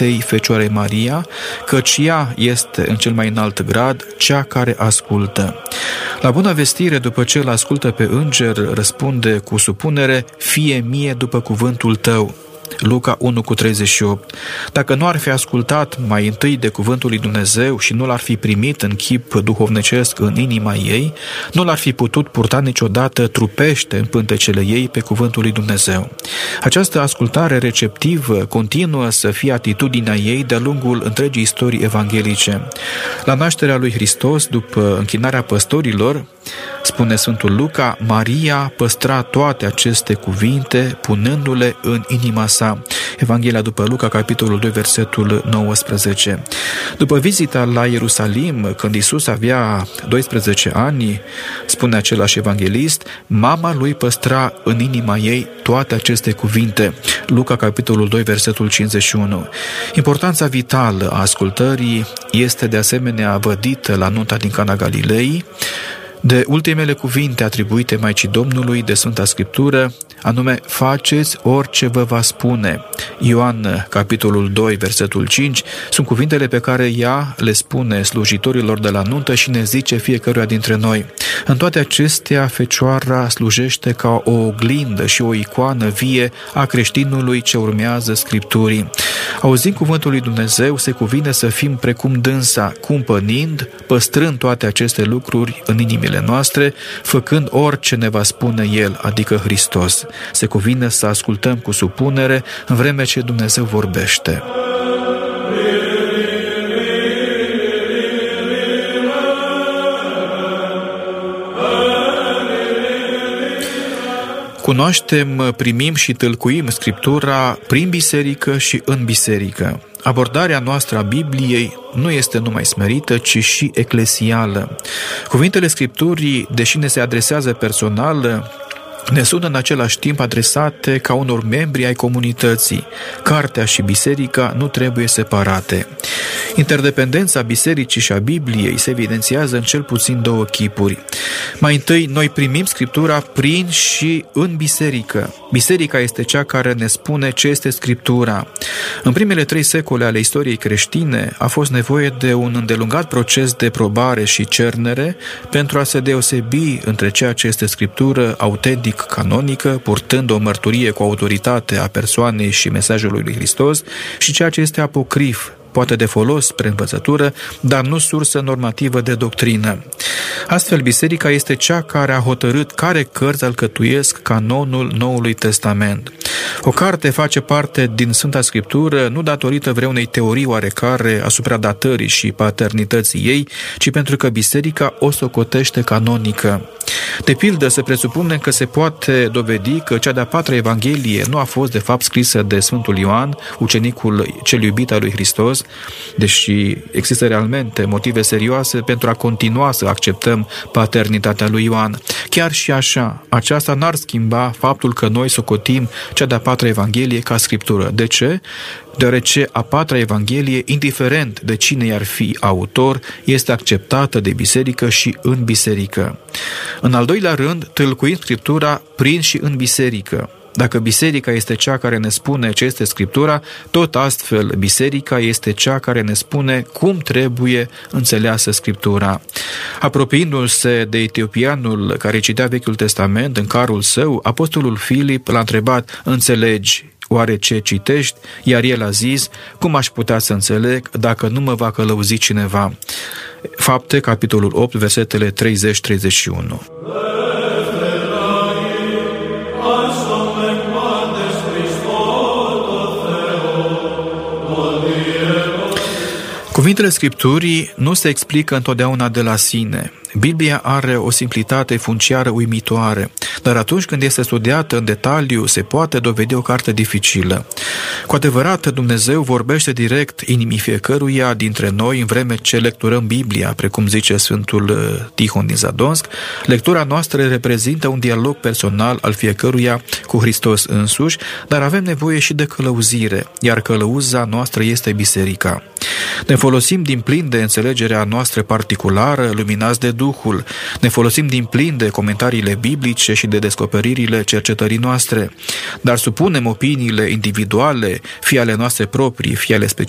Sfintei Fecioare Maria, căci ea este în cel mai înalt grad cea care ascultă. La bună vestire, după ce îl ascultă pe înger, răspunde cu supunere: fie mie după cuvântul tău. Luca 1:38. Dacă nu ar fi ascultat mai întâi de cuvântul lui Dumnezeu și nu l-ar fi primit în chip duhovnicesc în inima ei, nu l-ar fi putut purta niciodată trupește în pântecele ei pe cuvântul lui Dumnezeu. Această ascultare receptivă continuă să fie atitudinea ei de-a lungul întregii istorii evanghelice. La nașterea lui Hristos, după închinarea păstorilor, spune Sfântul Luca, Maria păstra toate aceste cuvinte, punându-le în inima sa. Evanghelia după Luca, capitolul 2, versetul 19. După vizita la Ierusalim, când Iisus avea 12 ani, spune același evanghelist, mama lui păstra în inima ei toate aceste cuvinte. Luca, capitolul 2, versetul 51. Importanța vitală a ascultării este de asemenea vădită la nunta din Cana Galilei, de ultimele cuvinte atribuite Maicii Domnului de Sfânta Scriptură, anume, faceți orice vă va spune. Ioan, capitolul 2, versetul 5, sunt cuvintele pe care ea le spune slujitorilor de la nuntă și ne zice fiecăruia dintre noi. În toate acestea, Fecioara slujește ca o oglindă și o icoană vie a creștinului ce urmează Scripturii. Auzind cuvântul lui Dumnezeu, se cuvine să fim precum dânsa, cumpănind, păstrând toate aceste lucruri în inimile noastre, făcând orice ne va spune El, adică Hristos. Se cuvine să ascultăm cu supunere în vreme ce Dumnezeu vorbește. Cunoaștem, primim și tâlcuim Scriptura prin biserică și în biserică. Abordarea noastră a Bibliei nu este numai smerită, ci și eclesială. Cuvintele Scripturii, deși ne se adresează personal, ne sunt în același timp adresate ca unor membri ai comunității. Cartea și biserica nu trebuie separate. Interdependența bisericii și a Bibliei se evidențiază în cel puțin două chipuri. Mai întâi, noi primim Scriptura prin și în biserică. Biserica este cea care ne spune ce este Scriptura. În primele 3 secole ale istoriei creștine a fost nevoie de un îndelungat proces de probare și cernere pentru a se deosebi între ceea ce este Scriptură autentic canonică, purtând o mărturie cu autoritate a persoanei și mesajului lui Hristos, și ceea ce este apocrif, poate de folos spre învățătură, dar nu sursă normativă de doctrină. Astfel, biserica este cea care a hotărât care cărți alcătuiesc canonul Noului Testament. O carte face parte din Sfânta Scriptură nu datorită vreunei teorii oarecare asupra datării și paternității ei, ci pentru că biserica o socotește canonică. De pildă, se presupune că se poate dovedi că cea de-a 4-a Evanghelie nu a fost de fapt scrisă de Sfântul Ioan, ucenicul cel iubit al lui Hristos, deși există realmente motive serioase pentru a continua să acceptăm paternitatea lui Ioan. Chiar și așa, aceasta n-ar schimba faptul că noi socotim cea de-a 4-a Evanghelie ca Scriptură. De ce? Deoarece a 4-a Evanghelie, indiferent de cine i-ar fi autor, este acceptată de biserică și în biserică. În al doilea rând, tâlcuim Scriptura prin și în biserică. Dacă biserica este cea care ne spune ce este Scriptura, tot astfel biserica este cea care ne spune cum trebuie înțeleasă Scriptura. Apropiindu-se de etiopianul care citea Vechiul Testament în carul său, apostolul Filip l-a întrebat: înțelegi oare ce citești? Iar el a zis: cum aș putea să înțeleg dacă nu mă va călăuzi cineva? Fapte, capitolul 8, versetele 30-31. Cuvintele Scripturii nu se explică întotdeauna de la sine. Biblia are o simplitate funciară uimitoare, dar atunci când este studiată în detaliu, se poate dovedi o carte dificilă. Cu adevărat, Dumnezeu vorbește direct inimii fiecăruia dintre noi în vreme ce lecturăm Biblia, precum zice Sfântul Tihon din Zadonsk. Lectura noastră reprezintă un dialog personal al fiecăruia cu Hristos însuși, dar avem nevoie și de călăuzire, iar călăuza noastră este biserica. Ne folosim din plin de înțelegerea noastră particulară, luminați de Duhul. Ne folosim din plin de comentariile biblice și de descoperirile cercetării noastre. Dar supunem opiniile individuale, fie ale noastre proprii, fie ale